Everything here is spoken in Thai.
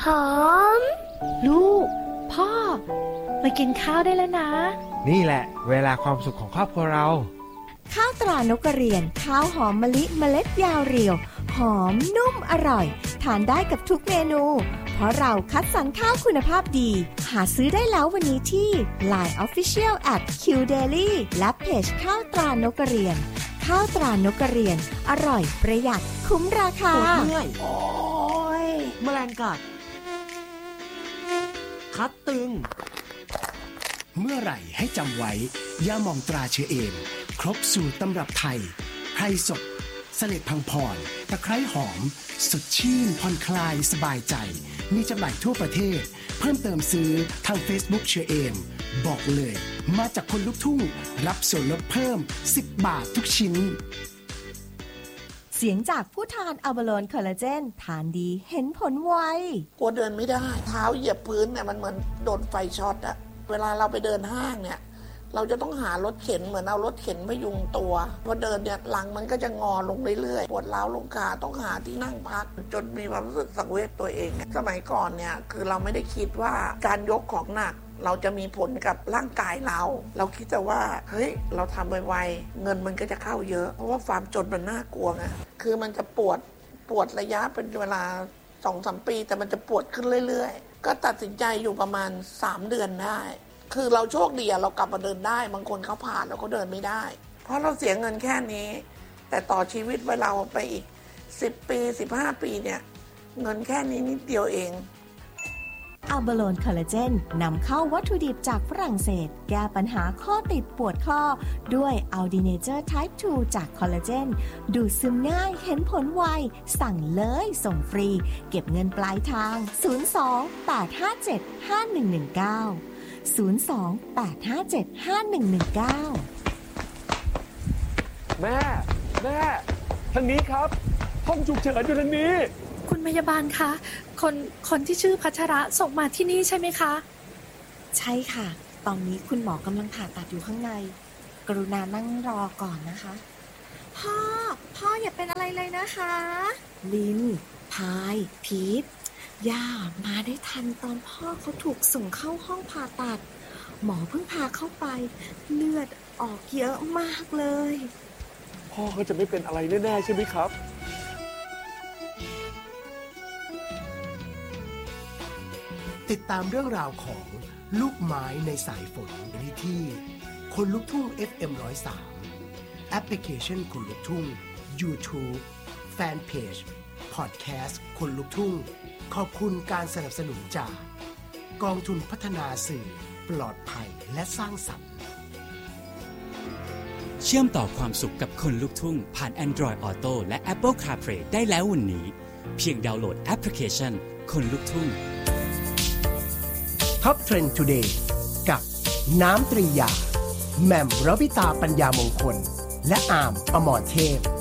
อมลูกพ่อมากินข้าวได้แล้วนะนี่แหละเวลาความสุขของครอบครัวเราข้าวตรานกกระเรียนข้าวหอมมะลิเมล็ดยาวเรียวหอมนุ่มอร่อยทานได้กับทุกเมนูเพราะเราคัดสรรข้าวคุณภาพดีหาซื้อได้แล้ววันนี้ที่ LINE Official @QDaily และเพจข้าวตรานกกระเรียนข้าวตรานกกระเรียนอร่อยประหยัดคุ้มราคาปวดเมื่อยโอ๊ยแมลงกัดคัดตึงเมื่อไหร่ให้จำไว้ยาหม่องตราเชื้อเอมครบสูตรตำรับไทยไพรสดเสล็ดพังพรตะไคร้หอมสดชื่นผ่อนคลายสบายใจมีจำหน่ายทั่วประเทศเพิ่มเติมซื้อทาง Facebook เชื้อเอมบอกเลยมาจากคนลุกทุ่งรับส่วนลดเพิ่ม10 บาททุกชิ้นเสียงจากผู้ทานอัลบาโลนคอลลาเจนทานดีเห็นผลไวกลัวเดินไม่ได้เท้าเหยียบพื้นเนี่ยมันเหมือนโดนไฟช็อตอะเวลาเราไปเดินห้างเนี่ยเราจะต้องหารถเข็นเหมือนเอารถเข็นพยุงตัวพอเดินเนี่ยหลังมันก็จะงอลงเรื่อยๆปวดร้าวลงขาต้องหาที่นั่งพักจนมีความรู้สึกสังเวชตัวเองสมัยก่อนเนี่ยคือเราไม่ได้คิดว่าการยกของหนักเราจะมีผลกับร่างกายเราคิดแต่ว่าเฮ้ยเราทำไวๆเงินมันก็จะเข้าเยอะเพราะว่าความจนมันน่ากลัวไงคือมันจะปวดระยะเป็นเวลา 2-3 ปีแต่มันจะปวดขึ้นเรื่อยๆก็ตัดสินใจอยู่ประมาณ3 เดือนได้คือเราโชคดีเรากลับมาเดินได้บางคนเขาผ่านแล้วเขาเดินไม่ได้เพราะเราเสียเงินแค่นี้แต่ต่อชีวิตไว้เราไปอีก10 ปี15 ปีเนี่ยเงินแค่นี้นิดเดียวเองอัลบาโลนคอลลาเจนนำเข้าวัตถุดิบจากฝรั่งเศสแก้ปัญหาข้อติดปวดข้อด้วยอัลดีเนเจอร์ไทป์ 2 จากคอลลาเจนดูดซึมง่ายเห็นผลไวสั่งเลยส่งฟรีเก็บเงินปลายทาง02-857-5119 02-857-5119 แม่ทางนี้ครับห้องฉุกเฉินอยู่ทางนี้คุณพยาบาลคะคนที่ชื่อพัชระส่งมาที่นี่ใช่ไหมคะใช่ค่ะตอนนี้คุณหมอกำลังผ่าตัดอยู่ข้างในกรุณานั่งรอก่อนนะคะพ่ออย่าเป็นอะไรเลยนะคะลินพายพีทย่ามาได้ทันตอนพ่อเขาถูกส่งเข้าห้องผ่าตัดหมอเพิ่งพาเข้าไปเลือดออกเยอะมากเลยพ่อเขาจะไม่เป็นอะไรแน่ๆใช่ไหมครับติดตามเรื่องราวของลูกไม้ในสายฝนได้ที่คนลุกทุ่ง FM 103แอปพลิเคชันคนลุกทุ่ง YouTube แฟนเพจพอดแคสต์คนลุกทุ่งขอบคุณการสนับสนุนจากกองทุนพัฒนาสื่อปลอดภัยและสร้างสรรค์เชื่อมต่อความสุขกับคนลุกทุ่งผ่าน Android Auto และ Apple CarPlay ได้แล้ววันนี้เพียงดาวน์โหลดแอปพลิเคชันคนลุกทุ่ง Top Trend Today กับน้ำตรียาแหม่มรวิตาปัญญามงคลและอาร์มอมรเทพ